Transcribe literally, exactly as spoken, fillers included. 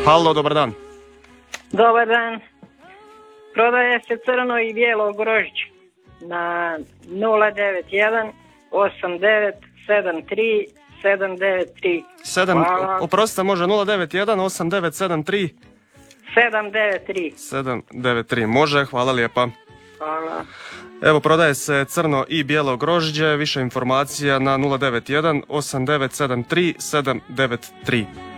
Halo, dobar dan. Dobar dan. Prodaje se crno i bijelo grožđe na nula devet jedan osam devet sedam tri sedam devet tri. sedam, oprostite, može nula devet jedan osam devet sedam tri sedam devet tri. sedam devet tri, može, hvala lijepa. Hvala. Evo, prodaje se crno i bijelo grožđe, više informacija na nula devet jedan osam devet sedam tri sedam devet tri.